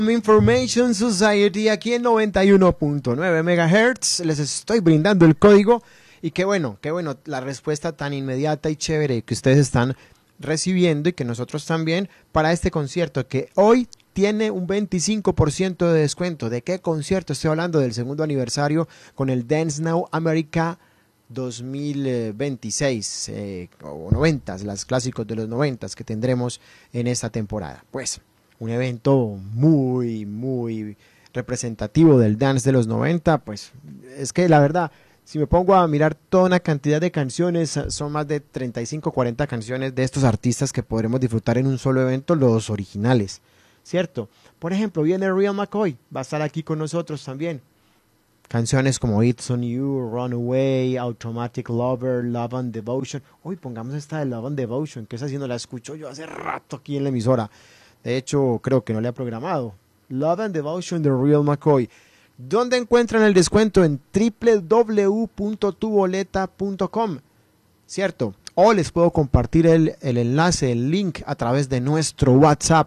Information Society aquí en 91.9 MHz. Les estoy brindando el código y qué bueno, la respuesta tan inmediata y chévere que ustedes están recibiendo y que nosotros también para este concierto que hoy tiene un 25% de descuento. ¿De qué concierto? Estoy hablando del segundo aniversario con el Dance Now America 2026 o 90, los clásicos de los 90 que tendremos en esta temporada. Pues un evento muy representativo del dance de los 90, pues es que la verdad, si me pongo a mirar toda una cantidad de canciones, son más de 35, 40 canciones de estos artistas que podremos disfrutar en un solo evento, los originales, ¿cierto? Por ejemplo, viene Real McCoy, va a estar aquí con nosotros también. Canciones como It's On You, Runaway, Automatic Lover, Love and Devotion. Hoy pongamos esta de Love and Devotion, que esa sí no la escucho yo hace rato aquí en la emisora. De hecho, creo que no le ha programado. Love and Devotion de Real McCoy. ¿Dónde encuentran el descuento? En www.tuboleta.com, ¿cierto? O les puedo compartir el enlace, el link a través de nuestro WhatsApp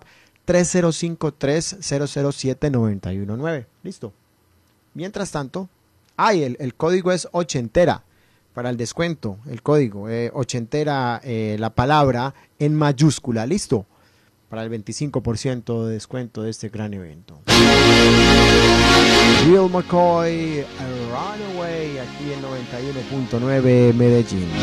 305-3007-919. ¿Listo? Mientras tanto, el código es ochentera para el descuento. El código ochentera, la palabra en mayúscula. ¿Listo? Para el 25% de descuento de este gran evento. Real McCoy, Runaway, aquí en 91.9 Medellín.